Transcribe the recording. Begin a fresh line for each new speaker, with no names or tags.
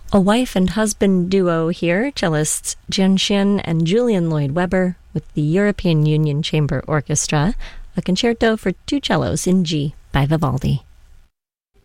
A wife and husband duo here, cellists Jian Xin and Julian Lloyd Webber with the European Union Chamber Orchestra, a concerto for two cellos in G by Vivaldi.